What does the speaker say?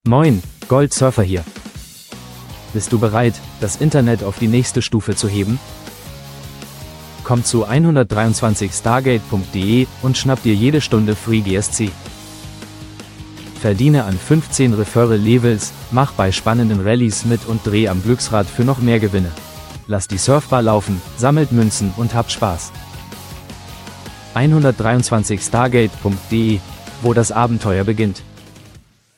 Moin, Goldsurfer hier. Bist du bereit, das Internet auf die nächste Stufe zu heben? Komm zu 123stargate.de und schnapp dir jede Stunde Free GSC. Verdiene an 15 Referral-Levels, mach bei spannenden Rallyes mit und dreh am Glücksrad für noch mehr Gewinne. Lasst die Surfbar laufen, sammelt Münzen und habt Spaß. 123stargate.de, wo das Abenteuer beginnt.